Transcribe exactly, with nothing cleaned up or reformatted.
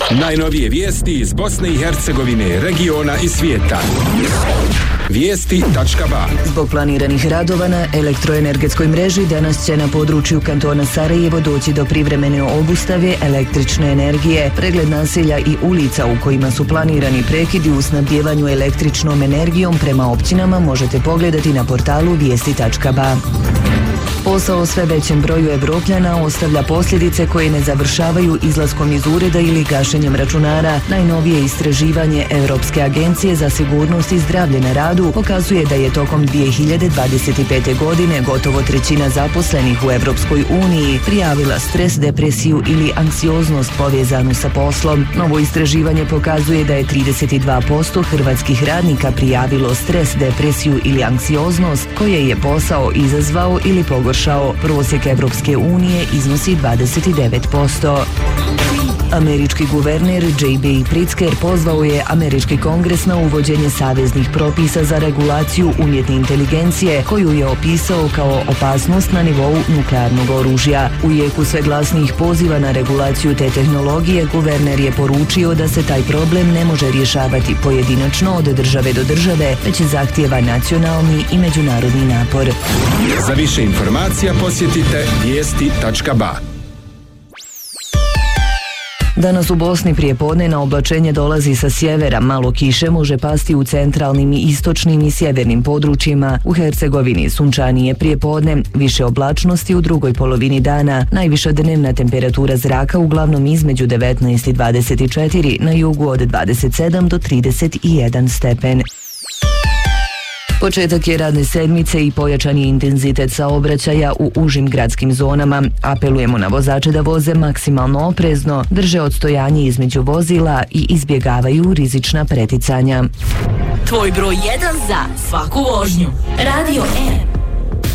Najnovije vijesti iz Bosne i Hercegovine, regiona i svijeta. Vijesti tačka ba. Zbog planiranih radova na elektroenergetskoj mreži danas će na području kantona Sarajevo doći do privremene obustave električne energije. Pregled naselja i ulica u kojima su planirani prekidi u snabdjevanju električnom energijom prema općinama možete pogledati na portalu vijesti tačka ba. Posao sve većem broju Evropljana ostavlja posljedice koje ne završavaju izlaskom iz ureda ili gašenjem računara. Najnovije istraživanje Europske agencije za sigurnost i zdravlje na radu pokazuje da je tokom dvije hiljade dvadeset pete. godine gotovo trećina zaposlenih u Europskoj uniji prijavila stres, depresiju ili anksioznost povezanu sa poslom. Novo istraživanje pokazuje da je trideset dva posto hrvatskih radnika prijavilo stres, depresiju ili anksioznost koje je posao izazvao ili pogoršao. Prosjek Evropske unije iznosi dvadeset devet posto. Američki guverner J B Pritzker pozvao je američki kongres na uvođenje saveznih propisa za regulaciju umjetne inteligencije, koju je opisao kao opasnost na nivou nuklearnog oružja. U jeku sve glasnijih poziva na regulaciju te tehnologije, guverner je poručio da se taj problem ne može rješavati pojedinačno od države do države, već zahtijeva nacionalni i međunarodni napor. Za više informacija posjetite vijesti tačka ba. Danas u Bosni prije podne na oblačenje dolazi sa sjevera, malo kiše može pasti u centralnim i istočnim i sjevernim područjima. U Hercegovini sunčanije prije podne, više oblačnosti u drugoj polovini dana. Najviša dnevna temperatura zraka uglavnom između devetnaest i dvadeset četiri, na jugu od dvadeset sedam do trideset jedan stepen. Početak je radne sedmice i pojačan je intenzitet saobraćaja u užim gradskim zonama. Apelujemo na vozače da voze maksimalno oprezno, drže odstojanje između vozila i izbjegavaju rizična preticanja. Tvoj broj jedan za svaku vožnju. Radio R.